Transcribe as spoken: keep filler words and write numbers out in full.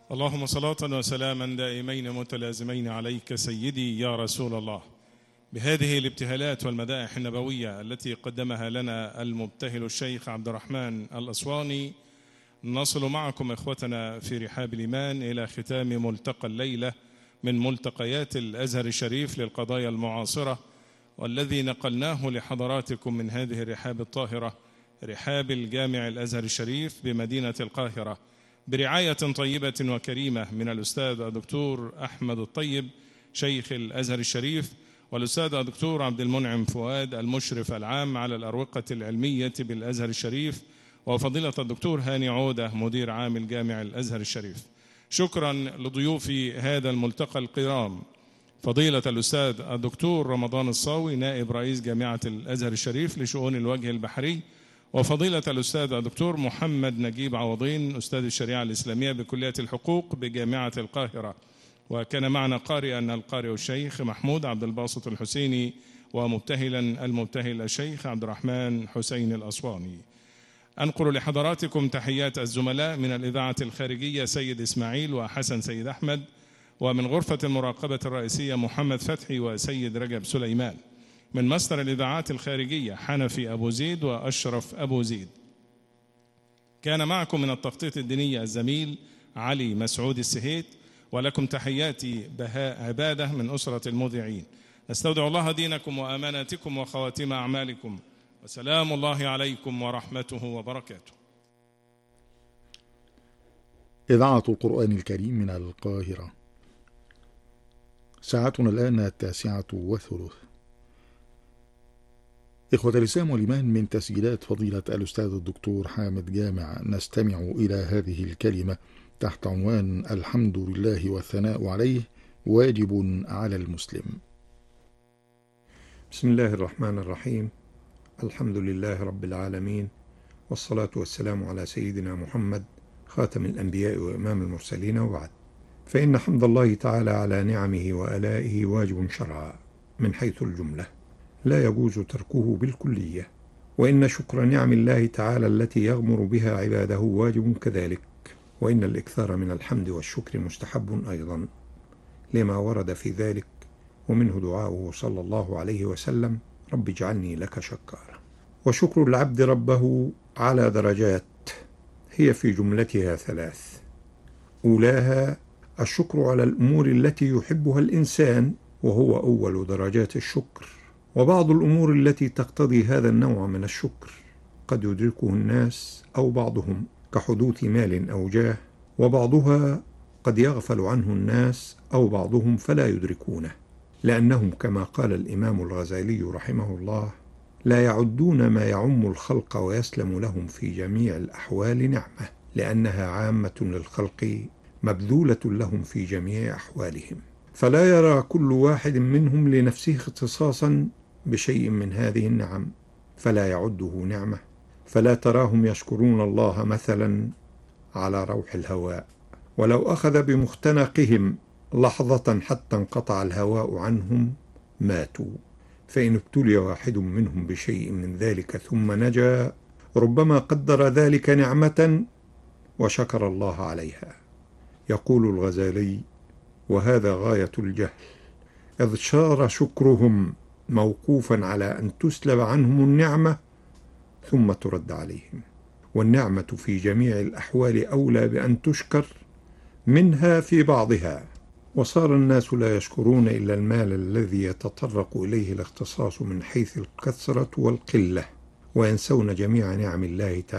اللهم صلاة وسلاما دائمين متلازمين عليك سيدي يا رسول الله. بهذه الابتهالات والمدائح النبوية التي قدمها لنا المبتهل الشيخ عبد الرحمن الأسواني، نصل معكم إخوتنا في رحاب الإيمان إلى ختام ملتقى الليلة من ملتقيات الأزهر الشريف للقضايا المعاصرة، والذي نقلناه لحضراتكم من هذه الرحاب الطاهرة، رحاب الجامع الأزهر الشريف بمدينة القاهرة، برعاية طيبة وكريمة من الأستاذ الدكتور أحمد الطيب شيخ الأزهر الشريف، والأستاذ الدكتور عبد المنعم فؤاد المشرف العام على الأروقة العلمية بالأزهر الشريف، وفضيلة الدكتور هاني عودة مدير عام الجامع الأزهر الشريف. شكرا لضيوف هذا الملتقى الكرام، فضيلة الأستاذ الدكتور رمضان الصاوي نائب رئيس جامعة الأزهر الشريف لشؤون الوجه البحري، وفضيلة الأستاذ الدكتور محمد نجيب عوضين أستاذ الشريعة الإسلامية بكلية الحقوق بجامعة القاهرة. وكان معنا قارئا القارئ الشيخ محمود عبد الباسط الحسيني، ومبتهلا المبتهل الشيخ عبد الرحمن حسين الأسواني. أنقل لحضراتكم تحيات الزملاء من الإذاعة الخارجية سيد إسماعيل وحسن سيد أحمد، ومن غرفة المراقبة الرئيسية محمد فتحي وسيد رجب سليمان، من مصدر الإذاعات الخارجية حنفي أبو زيد وأشرف أبو زيد. كان معكم من التخطيط الديني الزميل علي مسعود السهيت، ولكم تحياتي بهاء عبادة من أسرة المذيعين. نستودع الله دينكم وأماناتكم وخواتيم أعمالكم، وسلام الله عليكم ورحمته وبركاته. إذاعة القرآن الكريم من القاهرة. ساعتنا الآن التاسعة وثلث. إخوة الإسلام والإيمان، من تسجيلات فضيلة الأستاذ الدكتور حامد جامع نستمع إلى هذه الكلمة تحت عنوان الحمد لله والثناء عليه واجب على المسلم. بسم الله الرحمن الرحيم. الحمد لله رب العالمين، والصلاة والسلام على سيدنا محمد خاتم الأنبياء وإمام المرسلين، وبعد، فإن حمد الله تعالى على نعمه وآلائه واجب شرعا من حيث الجملة، لا يجوز تركه بالكلية، وإن شكر نعم الله تعالى التي يغمر بها عباده واجب كذلك، وإن الإكثار من الحمد والشكر مستحب أيضا، لما ورد في ذلك، ومنه دعاؤه صلى الله عليه وسلم: رب اجعلني لك شكارا. وشكر العبد ربه على درجات، هي في جملتها ثلاث: أولاها الشكر على الأمور التي يحبها الإنسان، وهو أول درجات الشكر، وبعض الأمور التي تقتضي هذا النوع من الشكر قد يدركه الناس أو بعضهم، كحدوث مال أو جاه، وبعضها قد يغفل عنه الناس أو بعضهم فلا يدركونه، لأنهم كما قال الإمام الغزالي رحمه الله: لا يعدون ما يعم الخلق ويسلم لهم في جميع الأحوال نعمة، لأنها عامة للخلق مبذولة لهم في جميع أحوالهم، فلا يرى كل واحد منهم لنفسه اختصاصا بشيء من هذه النعم فلا يعده نعمة، فلا تراهم يشكرون الله مثلا على روح الهواء، ولو أخذ بمختنقهم لحظة حتى انقطع الهواء عنهم ماتوا، فإن ابتلي واحد منهم بشيء من ذلك ثم نجا ربما قدر ذلك نعمة وشكر الله عليها. يقول الغزالي: وهذا غاية الجهل، إذ صار شكرهم موقوفا على أن تسلب عنهم النعمة ثم ترد عليهم، والنعمة في جميع الأحوال أولى بأن تشكر منها في بعضها، وصار الناس لا يشكرون إلا المال الذي يتطرق إليه الاختصاص من حيث الكثرة والقلة، وينسون جميع نعم الله تعالى